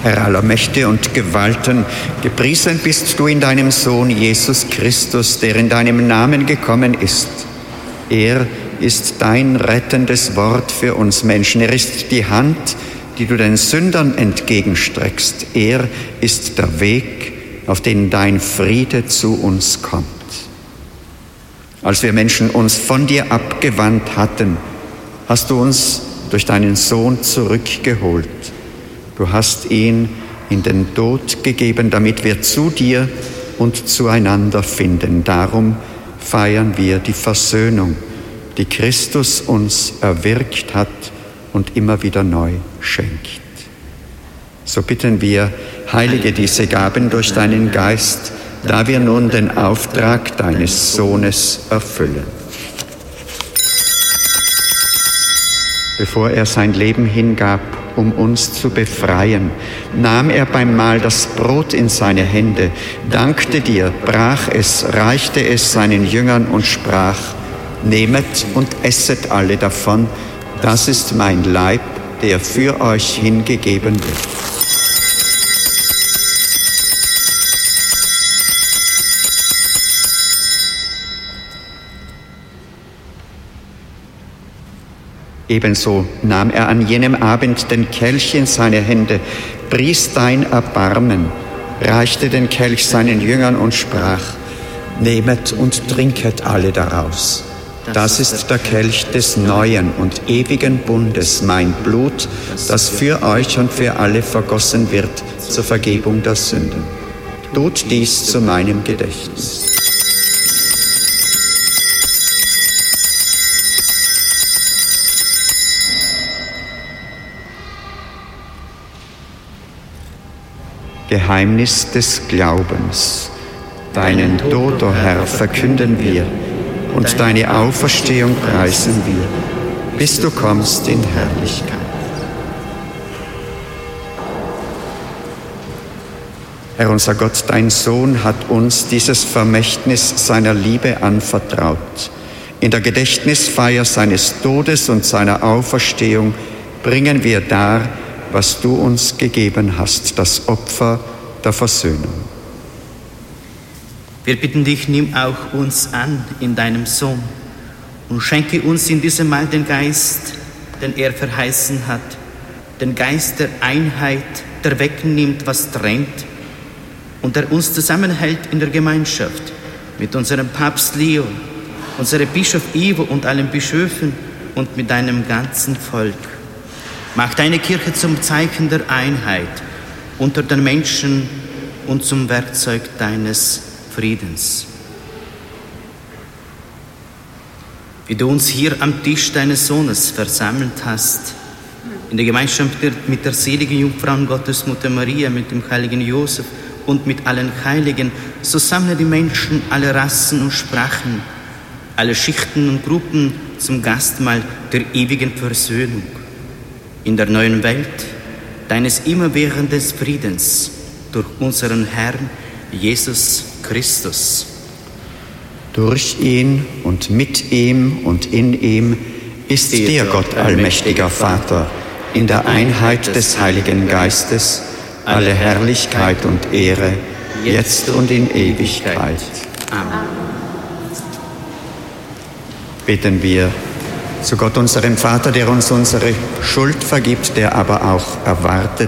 Herr aller Mächte und Gewalten, gepriesen bist du in deinem Sohn Jesus Christus, der in deinem Namen gekommen ist. Er ist dein rettendes Wort für uns Menschen. Er ist die Hand, die du den Sündern entgegenstreckst. Er ist der Weg, auf den dein Friede zu uns kommt. Als wir Menschen uns von dir abgewandt hatten, hast du uns durch deinen Sohn zurückgeholt. Du hast ihn in den Tod gegeben, damit wir zu dir und zueinander finden. Darum feiern wir die Versöhnung, die Christus uns erwirkt hat und immer wieder neu schenkt. So bitten wir, heilige diese Gaben durch deinen Geist, da wir nun den Auftrag deines Sohnes erfüllen. Bevor er sein Leben hingab, um uns zu befreien, nahm er beim Mahl das Brot in seine Hände, dankte dir, brach es, reichte es seinen Jüngern und sprach: Nehmet und esset alle davon, das ist mein Leib, der für euch hingegeben wird. Ebenso nahm er an jenem Abend den Kelch in seine Hände, pries dein Erbarmen, reichte den Kelch seinen Jüngern und sprach: Nehmet und trinket alle daraus. Das ist der Kelch des neuen und ewigen Bundes, mein Blut, das für euch und für alle vergossen wird zur Vergebung der Sünden. Tut dies zu meinem Gedächtnis. Geheimnis des Glaubens. Deinen Tod, o Herr, verkünden wir, und deine Auferstehung preisen wir, bis du kommst in Herrlichkeit. Herr unser Gott, dein Sohn hat uns dieses Vermächtnis seiner Liebe anvertraut. In der Gedächtnisfeier seines Todes und seiner Auferstehung bringen wir dar, was du uns gegeben hast, das Opfer der Versöhnung. Wir bitten dich, nimm auch uns an in deinem Sohn und schenke uns in diesem Mahl den Geist, den er verheißen hat, den Geist der Einheit, der wegnimmt, was trennt und der uns zusammenhält in der Gemeinschaft mit unserem Papst Leo, unserem Bischof Ivo und allen Bischöfen und mit deinem ganzen Volk. Mach deine Kirche zum Zeichen der Einheit unter den Menschen und zum Werkzeug deines Friedens. Wie du uns hier am Tisch deines Sohnes versammelt hast, in der Gemeinschaft mit der seligen Jungfrau Gottesmutter Maria, mit dem heiligen Josef und mit allen Heiligen, so sammle die Menschen aller Rassen und Sprachen, alle Schichten und Gruppen zum Gastmahl der ewigen Versöhnung. In der neuen Welt deines immerwährenden Friedens durch unseren Herrn Jesus Christus. Durch ihn und mit ihm und in ihm ist dir, Gott allmächtiger Vater, in der Einheit des Heiligen Geistes, alle Herrlichkeit und Ehre, jetzt und in Ewigkeit. Amen. Beten wir zu Gott, unserem Vater, der uns unsere Schuld vergibt, der aber auch erwartet,